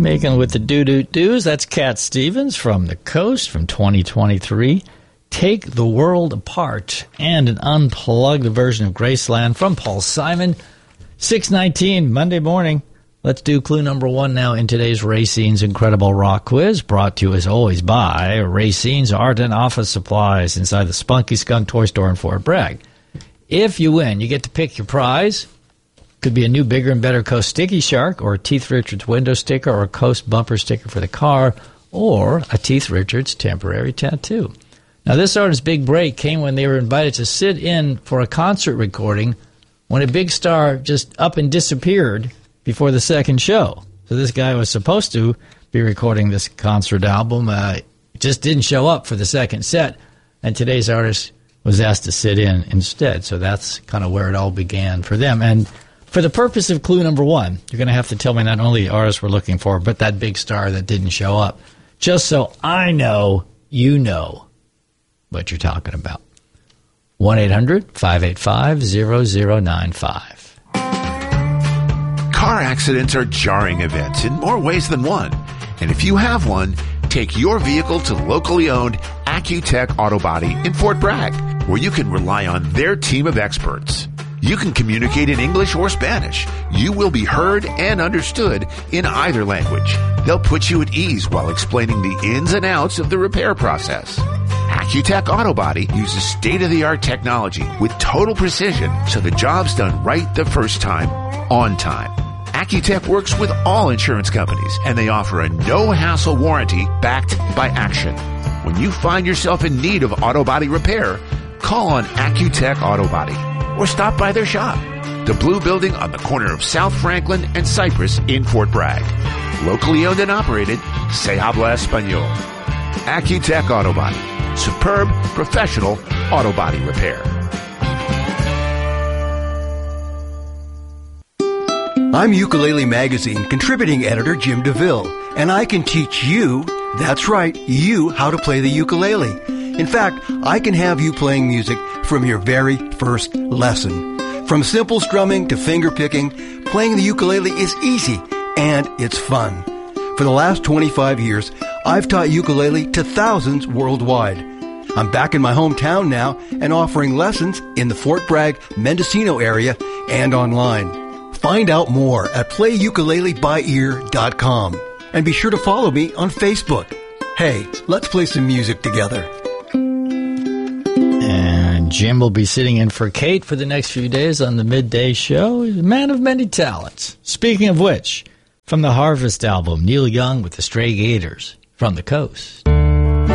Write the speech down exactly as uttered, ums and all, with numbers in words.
Making with the doo-doo-doos, that's Cat Stevens from The Coast from twenty twenty-three. Take the World Apart, and an unplugged version of Graceland from Paul Simon. six nineteen, Monday morning. Let's do clue number one now in today's Racine's Incredible Rock Quiz, brought to you as always by Racine's Art and Office Supplies inside the Spunky Skunk Toy Store in Fort Bragg. If you win, you get to pick your prize. Could be a new, bigger, and better Coast Sticky Shark, or a Teeth Richards window sticker, or a Coast bumper sticker for the car, or a Teeth Richards temporary tattoo. Now, this artist's big break came when they were invited to sit in for a concert recording when a big star just up and disappeared before the second show. So this guy was supposed to be recording this concert album, uh, just didn't show up for the second set, and today's artist was asked to sit in instead. So that's kind of where it all began for them. And for the purpose of clue number one, you're going to have to tell me not only the artist we're looking for, but that big star that didn't show up, just so I know you know what you're talking about. one eight hundred five eight five zero zero nine five. Car accidents are jarring events in more ways than one. And if you have one, take your vehicle to locally owned Accutech Auto Body in Fort Bragg, where you can rely on their team of experts. You can communicate in English or Spanish. You will be heard and understood in either language. They'll put you at ease while explaining the ins and outs of the repair process. Accutech Auto Body uses state-of-the-art technology with total precision, so the job's done right the first time, on time. Accutech works with all insurance companies, and they offer a no-hassle warranty backed by action. When you find yourself in need of auto body repair, call on Accutech Auto Body or stop by their shop, the Blue Building on the corner of South Franklin and Cypress in Fort Bragg. Locally owned and operated, se habla español. Accutech Auto Body. Superb, professional auto body repair. I'm Ukulele Magazine contributing editor Jim DeVille, and I can teach you, that's right, you, how to play the ukulele. In fact, I can have you playing music from your very first lesson. From simple strumming to finger picking, playing the ukulele is easy and it's fun. For the last twenty-five years, I've taught ukulele to thousands worldwide. I'm back in my hometown now and offering lessons in the Fort Bragg, Mendocino area and online. Find out more at play ukulele by ear dot com. And be sure to follow me on Facebook. Hey, let's play some music together. And Jim will be sitting in for Kate for the next few days on the midday show. He's a man of many talents. Speaking of which, from the Harvest album, Neil Young with the Stray Gators from the Coast.